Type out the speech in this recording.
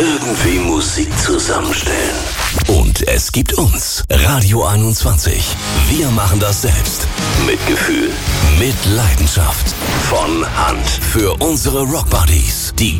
irgendwie Musik zusammenstellen. Und es gibt uns, Radio 21. Wir machen das selbst. Mit Gefühl, mit Leidenschaft. Von Hand. Für unsere Rockbuddies, die